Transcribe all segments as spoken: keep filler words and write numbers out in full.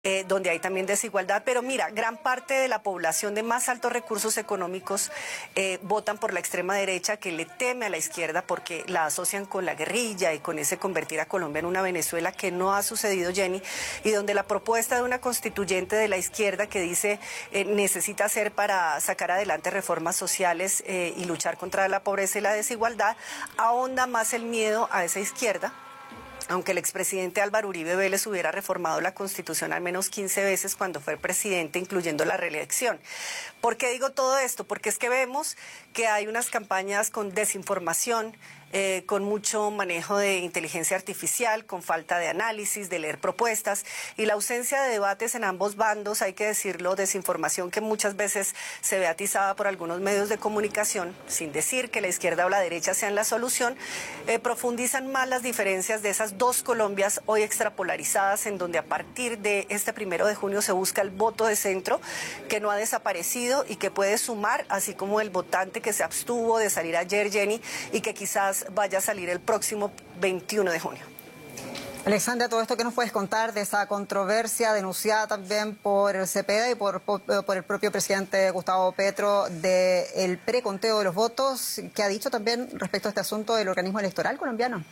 Eh, donde hay también desigualdad, pero mira, gran parte de la población de más altos recursos económicos eh, votan por la extrema derecha, que le teme a la izquierda porque la asocian con la guerrilla y con ese convertir a Colombia en una Venezuela, que no ha sucedido, Jenny, y donde la propuesta de una constituyente de la izquierda que dice eh, necesita hacer para sacar adelante reformas sociales eh, y luchar contra la pobreza y la desigualdad, ahonda más el miedo a esa izquierda. Aunque el expresidente Álvaro Uribe Vélez hubiera reformado la Constitución al menos quince veces cuando fue presidente, incluyendo la reelección. ¿Por qué digo todo esto? Porque es que vemos que hay unas campañas con desinformación, eh, con mucho manejo de inteligencia artificial, con falta de análisis, de leer propuestas, y la ausencia de debates en ambos bandos, hay que decirlo, desinformación que muchas veces se ve atizada por algunos medios de comunicación, sin decir que la izquierda o la derecha sean la solución, eh, profundizan más las diferencias de esas dos Colombias hoy extrapolarizadas, en donde a partir de este primero de junio se busca el voto de centro, que no ha desaparecido y que puede sumar, así como el votante que se abstuvo de salir ayer, Jenny, y que quizás vaya a salir el próximo veintiuno de junio. Alexandra, todo esto que nos puedes contar de esa controversia denunciada también por el Cepeda y por, por, por el propio presidente Gustavo Petro del preconteo de los votos, ¿qué ha dicho también respecto a este asunto del organismo electoral colombiano?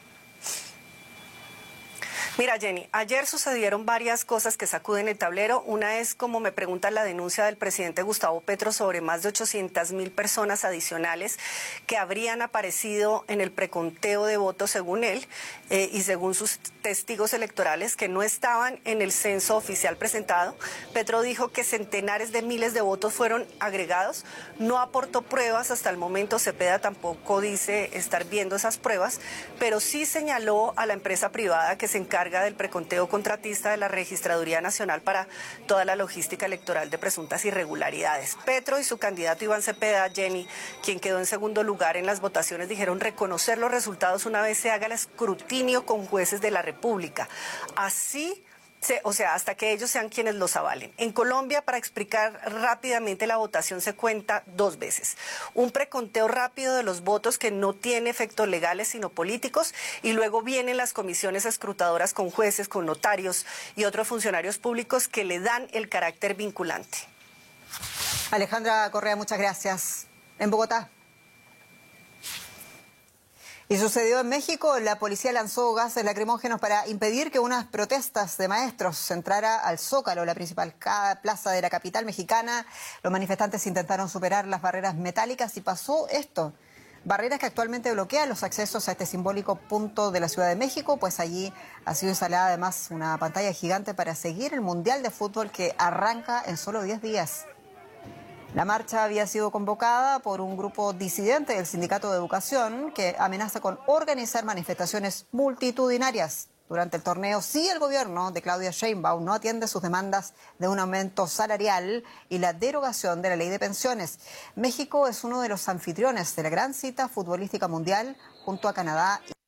Mira, Jenny, ayer sucedieron varias cosas que sacuden el tablero. Una es, como me pregunta, la denuncia del presidente Gustavo Petro sobre más de ochocientas mil personas adicionales que habrían aparecido en el preconteo de votos, según él, eh, y según sus testigos electorales, que no estaban en el censo oficial presentado. Petro dijo que centenares de miles de votos fueron agregados. No aportó pruebas hasta el momento. Cepeda tampoco dice estar viendo esas pruebas, pero sí señaló a la empresa privada que se encarga del preconteo contratista de la Registraduría Nacional para toda la logística electoral de presuntas irregularidades. Petro y su candidato Iván Cepeda, Jenny, quien quedó en segundo lugar en las votaciones, dijeron reconocer los resultados una vez se haga el escrutinio con jueces de la República. Así, se, o sea, hasta que ellos sean quienes los avalen. En Colombia, para explicar rápidamente la votación, se cuenta dos veces. Un preconteo rápido de los votos que no tiene efectos legales sino políticos, y luego vienen las comisiones escrutadoras con jueces, con notarios y otros funcionarios públicos que le dan el carácter vinculante. Alejandra Correa, muchas gracias. En Bogotá. Y sucedió en México, la policía lanzó gases lacrimógenos para impedir que unas protestas de maestros entrara al Zócalo, la principal plaza de la capital mexicana. Los manifestantes intentaron superar las barreras metálicas y pasó esto. Barreras que actualmente bloquean los accesos a este simbólico punto de la Ciudad de México, pues allí ha sido instalada además una pantalla gigante para seguir el Mundial de Fútbol que arranca en solo diez días. La marcha había sido convocada por un grupo disidente del Sindicato de Educación que amenaza con organizar manifestaciones multitudinarias durante el torneo si el gobierno de Claudia Sheinbaum no atiende sus demandas de un aumento salarial y la derogación de la ley de pensiones. México es uno de los anfitriones de la gran cita futbolística mundial junto a Canadá.